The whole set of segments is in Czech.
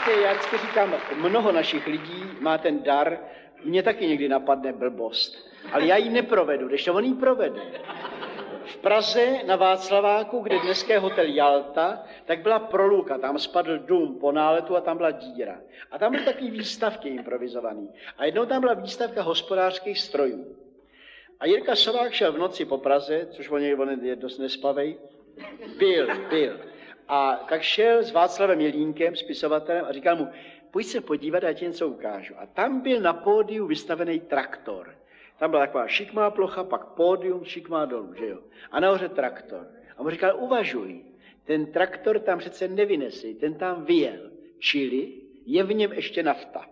Víte, já vždycky říkám, mnoho našich lidí má ten dar, mě taky někdy napadne blbost, ale já ji neprovedu, když on ji provede. V Praze na Václaváku, kde dneska je hotel Jalta, tak byla proluka, tam spadl dům po náletu a tam byla díra. A tam byly takový výstavky improvizovaný. A jednou tam byla výstavka hospodářských strojů. A Jirka Sovák šel v noci po Praze, což on je dost nespavej, byl. A tak šel s Václavem Jelínkem, spisovatelem, a říkal mu, pojď se podívat, já ti něco ukážu. A tam byl na pódiu vystavený traktor. Tam byla taková šikmá plocha, pak pódium, šikmá dolů, že jo. A nahoře traktor. A mu říkal, uvažuj, ten traktor tam přece nevynesí, ten tam vyjel. Čili je v něm ještě nafta.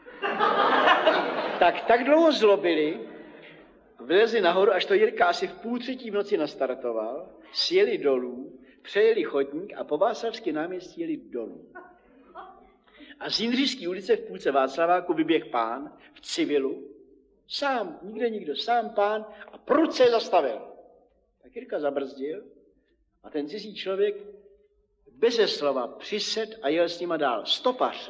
Tak dlouho zlobili, vylezli nahoru, až to Jirka asi v 2:30 v noci nastartoval, sjeli dolů, přejeli chodník a po Václavském náměstí jeli dolů. A z Jindřišské ulice v půlce Václaváku vyběh pán v civilu, sám, nikde nikdo, sám pán a prudce zastavil. Tak Jirka zabrzdil a ten cizí člověk beze slova přised a jel s nima dál. Stopař.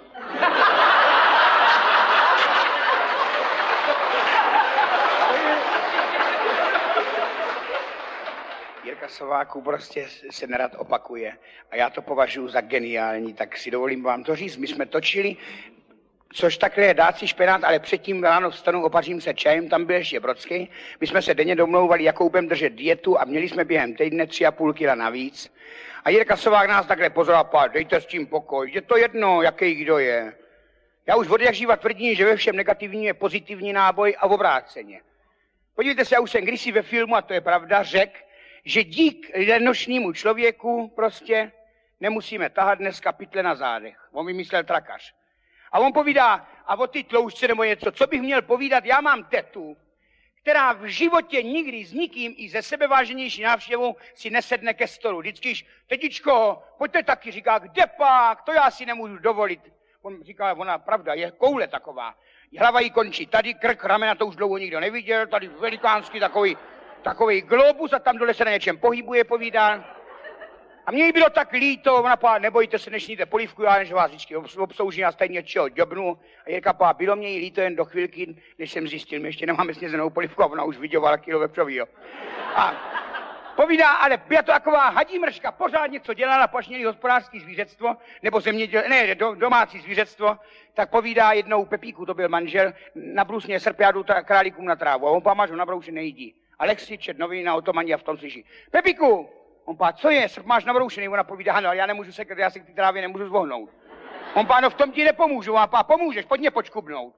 Jirka Sováků prostě se nerad opakuje a já to považuji za geniální, tak si dovolím vám to říct. My jsme točili, což takhle je dát si špenát, ale předtím ráno vstanu, opařím se čajem, tam byl ještě Brodský. My jsme se denně domlouvali, jakou budeme držet dietu a měli jsme během týdne 3,5 kila navíc. A Jirka Sovák nás takhle pozorapal, dejte s tím pokoj, je to jedno, jaký kdo je. Já už od jak živa tvrdím, že ve všem negativním je pozitivní náboj a obráceně. Podívejte se, já už jsem kdysi ve filmu, a to je pravda, řekl, že dík lenošnímu člověku prostě nemusíme tahat dneska pytle na zádech. On vymyslel trakař. A on povídá, a o ty tloušťce nebo něco, co bych měl povídat, já mám tetu, která v životě nikdy s nikým i ze sebeváženější návštěvou si nesedne ke stolu. Vždycky, tetičko, pojďte taky, říká, kde pak, to já si nemůžu dovolit. On říká, ona pravda, je koule taková. Hlava jí končí tady, krk, ramena, to už dlouho nikdo neviděl, tady velikánský takový globus a tam dole se na něčem pohybuje, povídá. A mně jí bylo tak líto, ona pá, nebojte se, nešníte polívku, já než vás vždycky obslouží, já stejně něčeho děbnu. A Jirka pá, bylo mě jí líto jen do chvilky, než jsem zjistil, my ještě nemáme snězenou polívku a ona už vydělala kilo vepřovýho. A povídá, ale byla to taková hadí mrška, pořád něco dělala, až měli hospodářský zvířectvo, nebo domácí zvířectvo, tak povídá jednou Pepíku, to byl manžel, nabrusně srpjádu králíkům na trávu a on pá, máš ho nabroušený nejídí. Alexi čet noviny na otomaní a v tom slyší. Pepíku! On pá, co je, srp máš nabroušený? Ona povídá, ano, ale já nemůžu sekat, já se k té trávě nemůžu zvohnout. On pá, no v tom ti nepomůžu, a pá, pomůžeš, pojď mě počkubnout.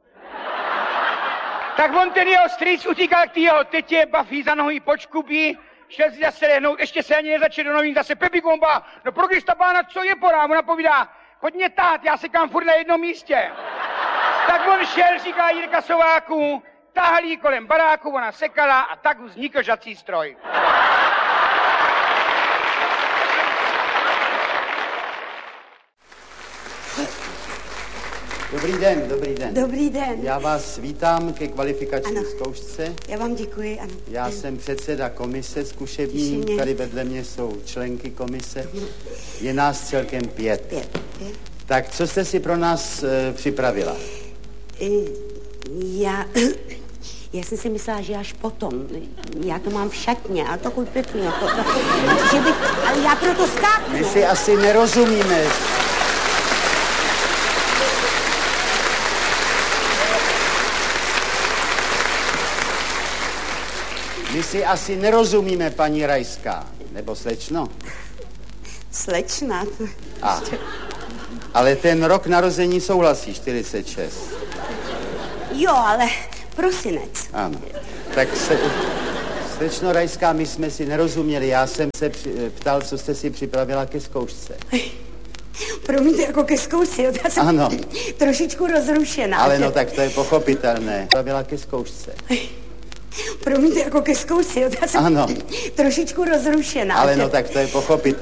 Tak on ten jeho strýc utíkal k té jeho tetě, bafí za nohy, počkubí, šel si zase lehnout, ještě se ani nezačal do novin, zase Pepíku, on pá, no pro Krista pána, co je porá? Ona povídá, pojď mě tát, já sekám furt na jednom místě. Tak on šel, říká Jirka Sováků, tahal jí kolem baráku, ona sekala a tak vznikl žací stroj. Dobrý den, dobrý den. Dobrý den. Já vás vítám ke kvalifikační zkoušce. Já vám děkuji, ano. Já jsem předseda komise zkušební, tady vedle mě jsou členky komise. Je nás celkem 5. Tak co jste si pro nás připravila? Já jsem si myslela, že až potom. Já to mám v šatně a to chuť pěkně. Ale já proto skáknu. My si asi nerozumíme. My si asi nerozumíme, paní Rajská. Nebo slečno? Slečna. Ale ten rok narození souhlasí, 46. Jo, ale prosinec. Ano. Tak slečno Rajská, my jsme si nerozuměli. Já jsem se ptal, co jste si připravila ke zkoušce. Promiňte, jako ke zkoušce, jo? Já jsem ano. Trošičku rozrušená. Ale no, tak to je pochopitelné. Připravila ke zkoušce. Promiňte, jako ke zkoušce, jo? Já jsem ano. trošičku rozrušená. Ale no, tak to je pochopitelné.